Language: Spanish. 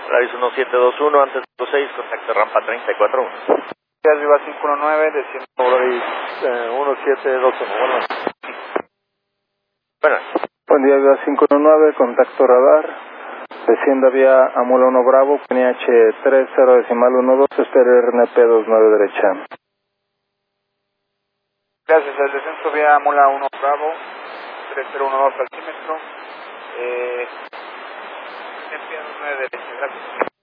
Polaris 1721, antes 6, contacto rampa 341. Viva 519, desciendo Polaris 1721, bueno. Bueno. Buen día, Viva 519, contacto radar, descienda vía Amula 1 Bravo, PNH 30.12, exterior RNP 29 derecha. Gracias, el descenso vía Amula 1 Bravo, 3012 altímetro, RNP 29 derecha, gracias.